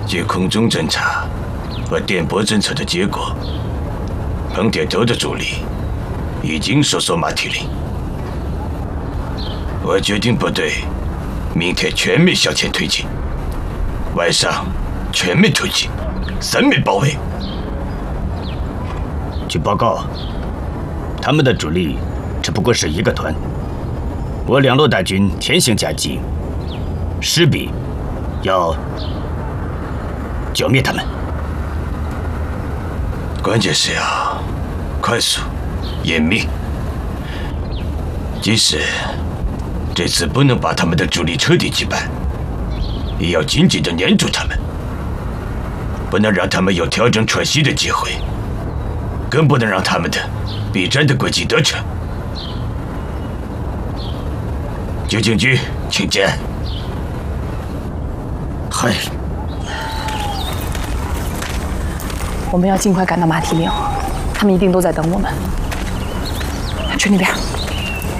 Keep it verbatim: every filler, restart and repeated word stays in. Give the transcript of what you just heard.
据空中侦察和电波侦测的结果，彭铁头的主力已经收缩马蹄岭。我决定部队明天全面向前推进，晚上全面突击，三面包围。 据报告，他们的主力只不过是一个团，我两路大军天行夹击，势必要剿灭他们。 关键是要快速、严密。即使这次不能把他们的主力彻底击败，也要紧紧地粘住他们，不能让他们有调整喘息的机会，更不能让他们的避战的轨迹得逞。九警局，请见。 嗨。 我们要尽快赶到马蹄岭，他们一定都在等我们。去那边。